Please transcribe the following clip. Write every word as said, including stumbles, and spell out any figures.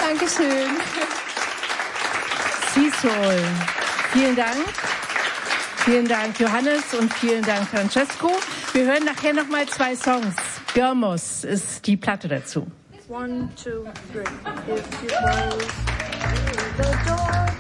Dankeschön. Seasoul. Vielen Dank. Vielen Dank, Johannes, und vielen Dank, Francesco. Wir hören nachher noch mal zwei Songs. Görmos ist die Platte dazu. One, two, three. If you close the door.